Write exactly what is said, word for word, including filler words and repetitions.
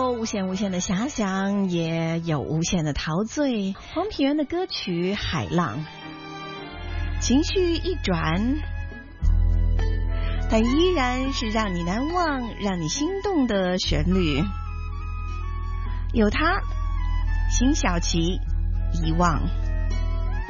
有无限无限的遐想，也有无限的陶醉。黄品源的歌曲《海浪》，情绪一转，但依然是让你难忘、让你心动的旋律。有他，辛晓琪，遗忘。